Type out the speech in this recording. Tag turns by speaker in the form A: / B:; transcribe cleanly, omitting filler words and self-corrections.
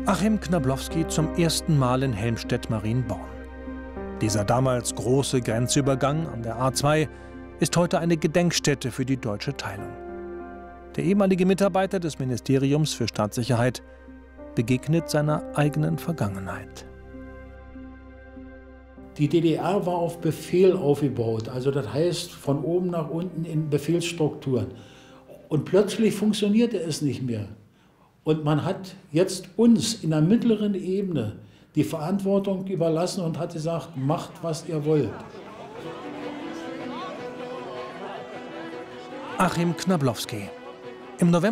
A: Achim Knablowski zum ersten Mal in Helmstedt-Marienborn. Dieser damals große Grenzübergang an der A2 ist heute eine Gedenkstätte für die deutsche Teilung. Der ehemalige Mitarbeiter des Ministeriums für Staatssicherheit begegnet seiner eigenen Vergangenheit.
B: Die DDR war auf Befehl aufgebaut, also das heißt von oben nach unten in Befehlsstrukturen. Und plötzlich funktionierte es nicht mehr. Und man hat jetzt uns in der mittleren Ebene die Verantwortung überlassen und hat gesagt, macht, was ihr wollt.
A: Achim Knablowski. Im November